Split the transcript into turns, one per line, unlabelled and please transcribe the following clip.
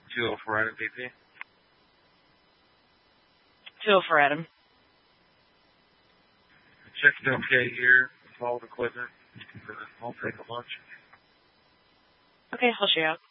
204 Adam BP.
204 Adam.
Checked okay here with all the equipment. I'll take a lunch.
Okay, I'll show you out.